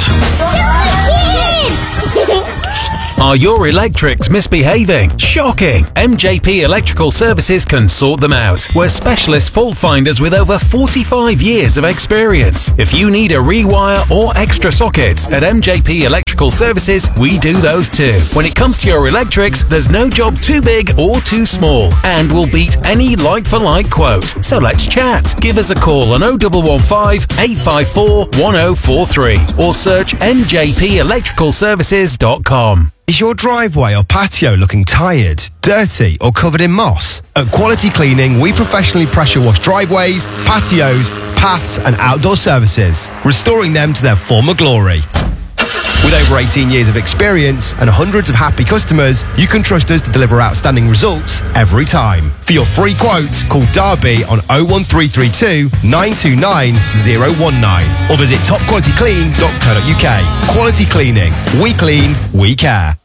Are your electrics misbehaving? Shocking! MJP Electrical Services can sort them out. We're specialist fault finders with over 45 years of experience. If you need a rewire or extra sockets, at MJP Electrical Services, we do those too. When it comes to your electrics, there's no job too big or too small, and we'll beat any like-for-like quote. So let's chat. Give us a call on 0115 854 1043 or search mjpelectricalservices.com. Is your driveway or patio looking tired, dirty or covered in moss? At Quality Cleaning, we professionally pressure wash driveways, patios, paths and outdoor surfaces, restoring them to their former glory. With over 18 years of experience and hundreds of happy customers, you can trust us to deliver outstanding results every time. For your free quote, call Derby on 01332 929 019 or visit topqualityclean.co.uk. Quality Cleaning. We clean, we care.